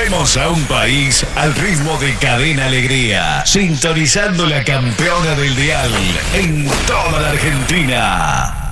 Movemos a un país al ritmo de Cadena Alegría, sintonizando la campeona del dial en toda la Argentina.